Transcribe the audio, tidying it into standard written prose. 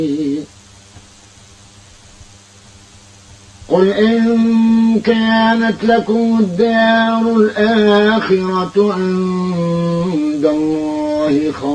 قل إن كانت لكم الدار الآخرة عند الله